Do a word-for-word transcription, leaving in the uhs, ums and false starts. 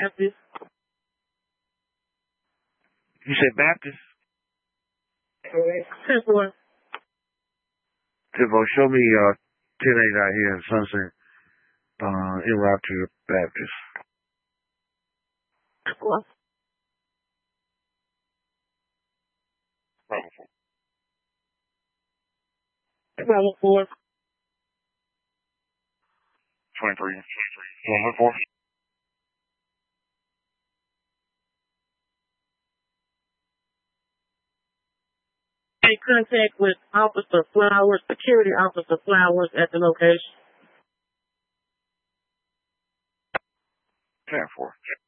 Baptist. You said Baptist? Correct. ten four. ten four, show me uh, ten eight out here in Sunset, uh, en route to Baptist. What? Bravo four. twenty-three. one one four. In contact with Officer Flowers, Security Officer Flowers at the location. ten four.